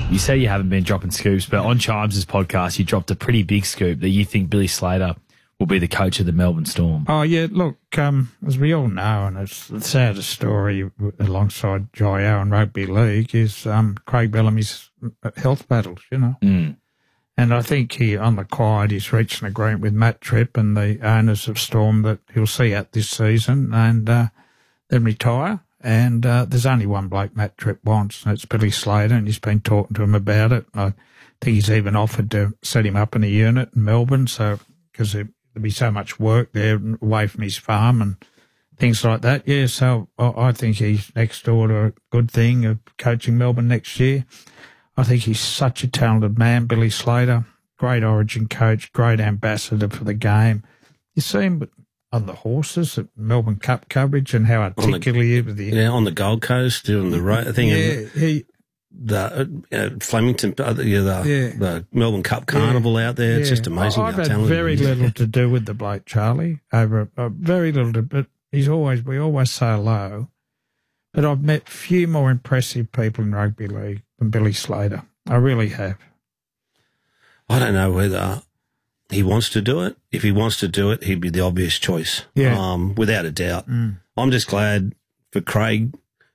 You say you haven't been dropping scoops, but on Chimes' podcast, you dropped a pretty big scoop that you think Billy Slater will be the coach of the Melbourne Storm. Oh, yeah, look, as we all know, and it's the saddest story alongside Jio and Rugby League is Craig Bellamy's health battles, you know. Mm. And I think he, on the quiet, he's reached an agreement with Matt Tripp and the owners of Storm that he'll see out this season and then retire. And there's only one bloke Matt Tripp wants, and it's Billy Slater, and he's been talking to him about it. I think he's even offered to set him up in a unit in Melbourne, so because there'll be so much work there away from his farm and things like that. Yeah, so I think he's next door to a good thing of coaching Melbourne next year. I think he's such a talented man, Billy Slater, great Origin coach, great ambassador for the game. You see him on the horses at Melbourne Cup coverage and how articulate he is with the... on the Gold Coast, doing the right thing. Yeah, the Flemington, the Melbourne Cup Carnival out there. It's just amazing how talented he is. I've had very little to do with the bloke, Charlie, very little, but we always say hello. But I've met few more impressive people in rugby league than Billy Slater. I really have. I don't know whether he wants to do it. If he wants to do it, he'd be the obvious choice. Yeah. Without a doubt. I'm just glad for Craig.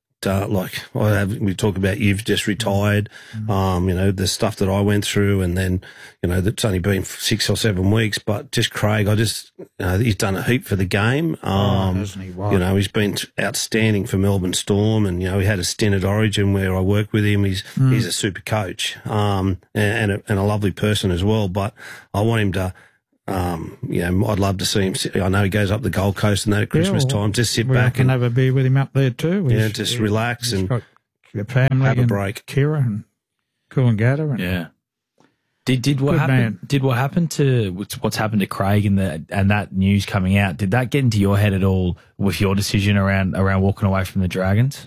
We talk about you've just retired, the stuff that I went through, and then, that's only been 6 or 7 weeks, but just Craig, he's done a heap for the game. Hasn't he? Wow. He's been outstanding for Melbourne Storm, and, he had a stint at Origin where I worked with him. He's a super coach, and a lovely person as well, but I want him to, I'd love to see him. I know he goes up the Gold Coast and that at Christmas time. Just sit back and have a beer with him up there too. Just relax and got the family, have a break. Kira and Coolangatta. Yeah. Did what happened to what's happened to Craig and that news coming out? Did that get into your head at all with your decision around walking away from the Dragons?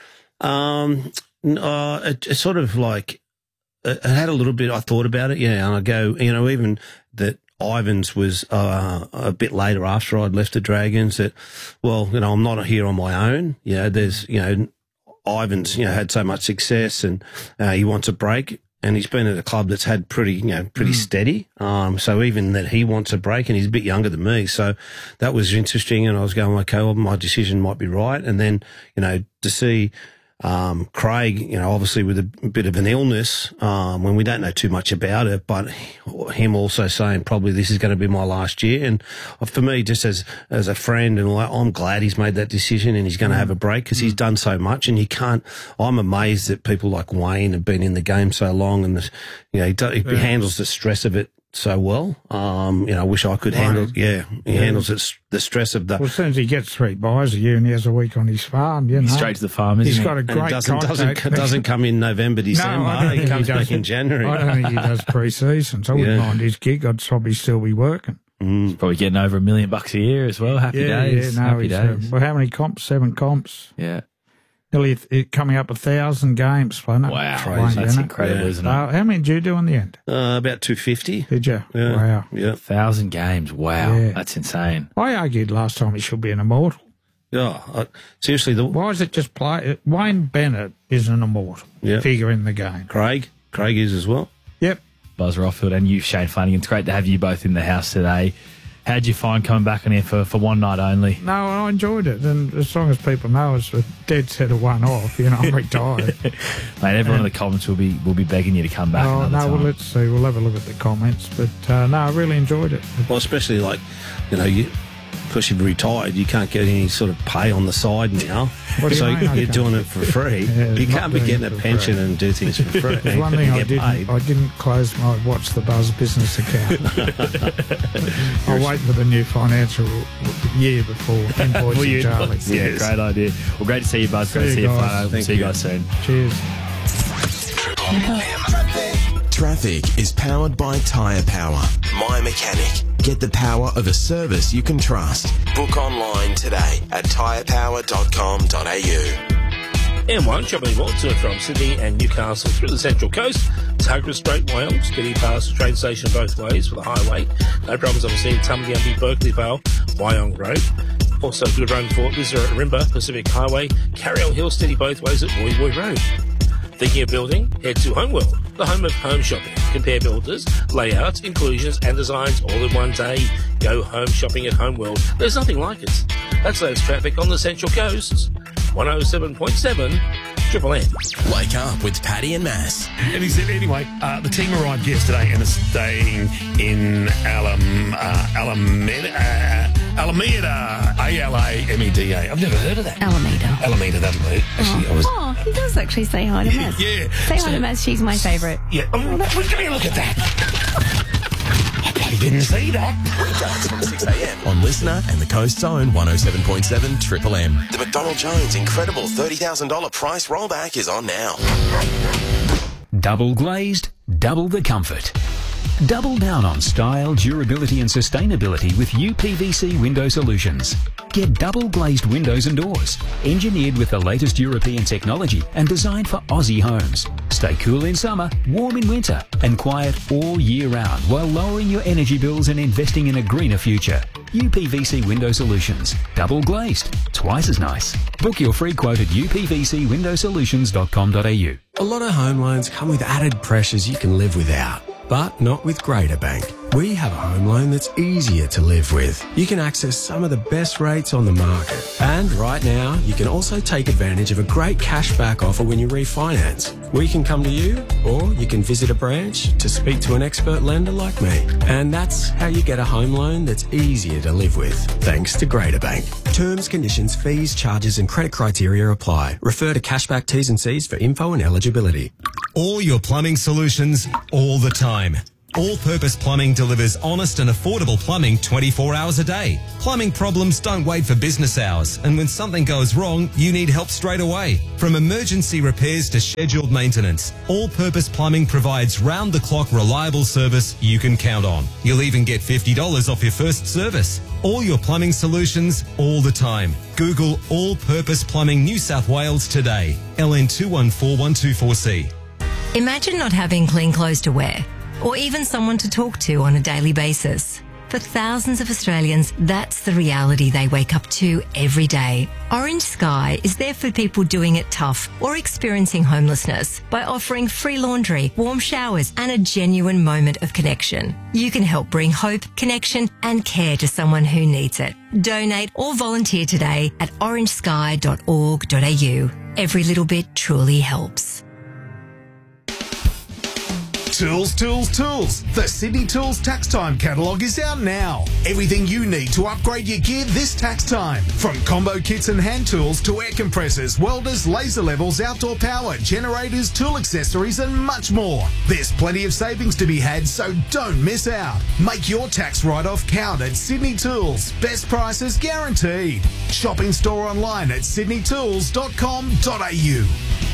It's sort of like it had a little bit. I thought about it, and I go, even that. Ivans was a bit later after I'd left the Dragons that, I'm not here on my own. There's, Ivans, had so much success and he wants a break, and he's been at a club that's had pretty steady. So even that he wants a break, and he's a bit younger than me. So that was interesting, and I was going, okay, well, my decision might be right. And then, to see Craig, obviously with a bit of an illness, when we don't know too much about it, but him also saying probably this is going to be my last year. And for me, just as a friend and all that, I'm glad he's made that decision and he's going to have a break because he's done so much, and I'm amazed that people like Wayne have been in the game so long, and he handles the stress of it so well. I wish I could handle. He handles the stress of the. Well, as soon as he gets 3 buys a year and he has a week on his farm, straight to the farm. Isn't he's got a great contact. Doesn't come in November, December. He comes back in January. I don't think he does pre-season, so I wouldn't mind his gig. I'd probably still be working. He's probably getting over $1 million a year as well. Happy days. Happy days. Well, how many comps? 7 comps. Yeah. Nearly coming up 1,000 games. Wow, crazy. That's incredible, isn't it? How many did you do in the end? About 250. Did you? Yeah. Wow. Yeah. 1,000 games. Wow. Yeah. That's insane. I argued last time he should be an immortal. Yeah. Seriously. Why is it just play? Wayne Bennett is an immortal figure in the game. Craig is as well. Yep. Buzz Rothfield and you, Shane Flanagan. It's great to have you both in the house today. How'd you find coming back on here for one night only? No, I enjoyed it. And as long as people know it's a dead set of one off, I'm retired. Mate, everyone in the comments will be begging you to come back another time. Well, let's see. We'll have a look at the comments. But, I really enjoyed it. Well, especially because you've retired, you can't get any sort of pay on the side now. So you're doing it for free. You can't be getting a pension and do things for free. There's one thing I didn't close my Watch the Buzz business account. I'll wait for the new financial year before invoicing Charlie. Yeah, great idea. Well, great to see you, Buzz. Great to see you, Flano. See you guys soon. Cheers. Traffic is powered by Tyre Power. My Mechanic. Get the power of a service you can trust. Book online today at tyrepower.com.au. M1 travelling north to and from Sydney and Newcastle through the Central Coast. Tuggerah Strait, Wyong, getting past the train station both ways for the highway. No problems obviously in Tumbiambi, Berkeley Vale, Wyong Road. Also good run for Lisra Rimba Pacific Highway. Carryall Hill steady both ways at Woy Woy Road. Thinking of building? Head to Homeworld, the home of home shopping. Compare builders, layouts, inclusions and designs all in one day. Go home shopping at Homeworld. There's nothing like it. That's Less Traffic on the Central Coast. 107.7 Triple M. Wake up with Paddy and Mass. And he said, anyway, the team arrived yesterday and are staying in Alameda, Alameda. I've never heard of that. Alameda, that'll be. Actually, he does actually say hi to Maz. Yeah. Say hi to Maz, she's my favourite. Yeah. Oh, give me a look at that. I didn't see that. Weekdays from 6 a.m. on Listener and the Coast's own 107.7 Triple M. The McDonald Jones incredible $30,000 price rollback is on now. Double glazed, double the comfort. Double down on style, durability and sustainability with UPVC Window Solutions. Get double glazed windows and doors, engineered with the latest European technology and designed for Aussie homes. Stay cool in summer, warm in winter and quiet all year round while lowering your energy bills and investing in a greener future. UPVC Window Solutions. Double glazed. Twice as nice. Book your free quote at upvcwindowsolutions.com.au. A lot of home loans come with added pressures you can live without. But not with Greater Bank. We have a home loan that's easier to live with. You can access some of the best rates on the market. And right now, you can also take advantage of a great cashback offer when you refinance. We can come to you, or you can visit a branch to speak to an expert lender like me. And that's how you get a home loan that's easier to live with, thanks to Greater Bank. Terms, conditions, fees, charges and credit criteria apply. Refer to Cashback T's and C's for info and eligibility. All your plumbing solutions, all the time. All-Purpose Plumbing delivers honest and affordable plumbing 24 hours a day. Plumbing problems don't wait for business hours, and when something goes wrong, you need help straight away. From emergency repairs to scheduled maintenance, All-Purpose Plumbing provides round-the-clock reliable service you can count on. You'll even get $50 off your first service. All your plumbing solutions, all the time. Google All-Purpose Plumbing New South Wales today. LN214124C. Imagine not having clean clothes to wear, or even someone to talk to on a daily basis. For thousands of Australians, that's the reality they wake up to every day. Orange Sky is there for people doing it tough or experiencing homelessness by offering free laundry, warm showers and a genuine moment of connection. You can help bring hope, connection and care to someone who needs it. Donate or volunteer today at orangesky.org.au. Every little bit truly helps. Tools, tools, tools. The Sydney Tools Tax Time catalogue is out now. Everything you need to upgrade your gear this tax time. From combo kits and hand tools to air compressors, welders, laser levels, outdoor power, generators, tool accessories and much more. There's plenty of savings to be had, so don't miss out. Make your tax write-off count at Sydney Tools. Best prices guaranteed. Shop in store online at sydneytools.com.au.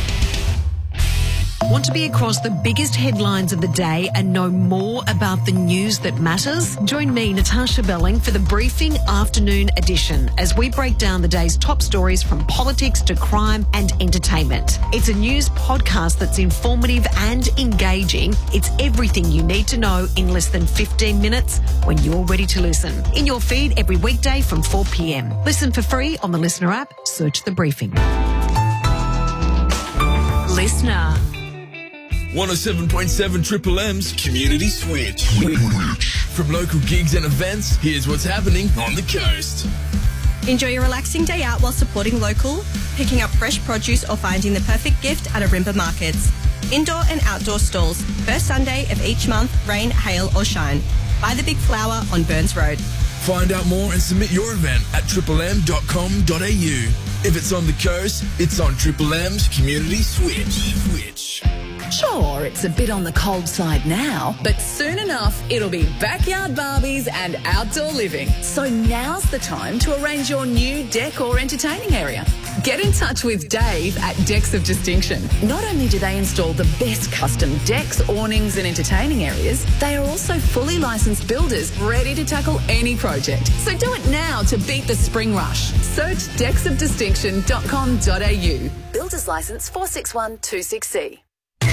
Want to be across the biggest headlines of the day and know more about the news that matters? Join me, Natasha Belling, for the Briefing Afternoon Edition as we break down the day's top stories from politics to crime and entertainment. It's a news podcast that's informative and engaging. It's everything you need to know in less than 15 minutes when you're ready to listen. In your feed every weekday from 4 p.m. Listen for free on the Listener app. Search The Briefing. Listener. 107.7 Triple M's Community Switch. From local gigs and events, here's what's happening on the coast. Enjoy your relaxing day out while supporting local, picking up fresh produce or finding the perfect gift at Arimba Markets. Indoor and outdoor stalls, first Sunday of each month, rain, hail or shine. Buy the Big Flower on Burns Road. Find out more and submit your event at triplem.com.au. If it's on the coast, it's on Triple M's Community Switch. Sure, it's a bit on the cold side now, but soon enough it'll be backyard barbies and outdoor living. So now's the time to arrange your new deck or entertaining area. Get in touch with Dave at Decks of Distinction. Not only do they install the best custom decks, awnings and entertaining areas, they are also fully licensed builders ready to tackle any project. So do it now to beat the spring rush. Search decksofdistinction.com.au. Builder's Licence 46126C.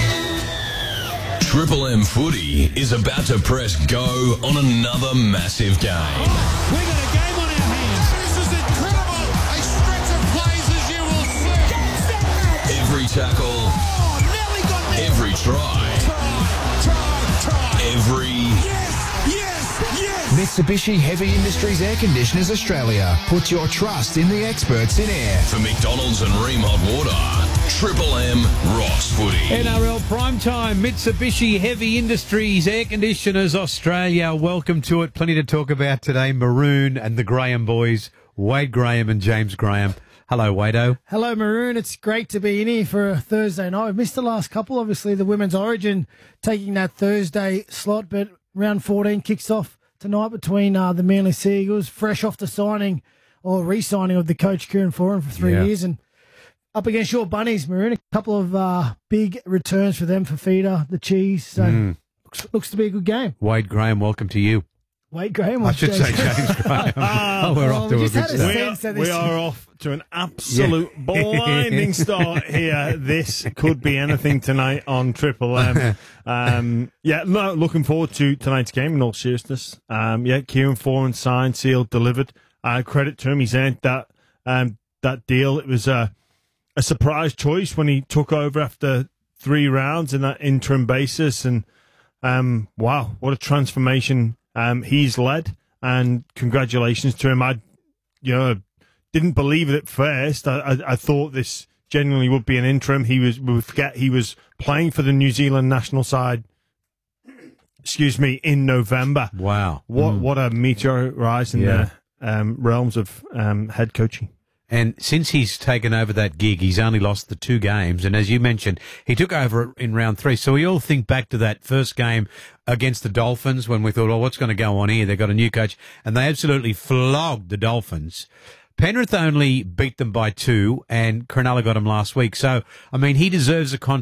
Triple M Footy is about to press go on another massive game. We got a game on our hands. This is incredible. A stretch of plays as you will see. Every tackle. Oh, no. Mitsubishi Heavy Industries Air Conditioners Australia. Put your trust in the experts in air. For McDonald's and Ream Hot Water, Triple M Ross Footy. NRL Primetime, Mitsubishi Heavy Industries Air Conditioners Australia. Welcome to it. Plenty to talk about today. Maroon and the Graham boys, Wade Graham and James Graham. Hello, Wado. Hello, Maroon. It's great to be in here for a Thursday night. We've missed the last couple, obviously, the Women's Origin taking that Thursday slot, but round 14 kicks off tonight between the Manly Sea Eagles, fresh off the signing or re-signing of the coach Kieran Foran for 3 years, and up against your Bunnies, Maroon. A couple of big returns for them for feeder, the cheese. So looks to be a good game. Wade Graham, welcome to you. Wade Graham. I should say James Graham. We're off to a good start. We are off to an absolute blinding start here. This could be anything tonight on Triple M. Looking forward to tonight's game in all seriousness. Kieran Foran signed, sealed, delivered. Credit to him. He's earned that deal. It was a surprise choice when he took over after 3 rounds in that interim basis. And wow, what a transformation he's led, and congratulations to him. I didn't believe it at first. I thought this genuinely would be an interim. We would forget he was playing for the New Zealand national side, in November. Wow. What a meteor rise in the realms of head coaching. And since he's taken over that gig, he's only lost the 2 games. And as you mentioned, he took over in round 3. So we all think back to that first game against the Dolphins when we thought, what's going to go on here? They've got a new coach. And they absolutely flogged the Dolphins. Penrith only beat them by 2, and Cronulla got him last week. So, I mean, he deserves a